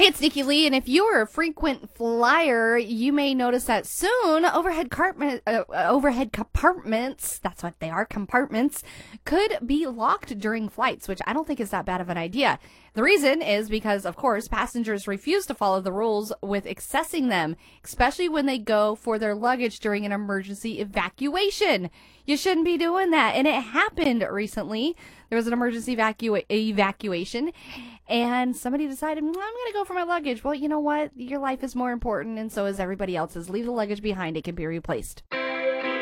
it's Nikki Lee, and if you're a frequent flyer, you may notice that soon overhead compartments, that's what they are, compartments, could be locked during flights, which I don't think is that bad of an idea. The reason is because, of course, passengers refuse to follow the rules with accessing them, especially when they go for their luggage during an emergency evacuation. You shouldn't be doing that, and it happened recently. There was an emergency evacuation, and somebody decided, I'm going to go for my luggage. Well, you know what? Your life is more important, and so is everybody else's. Leave the luggage behind. It can be replaced.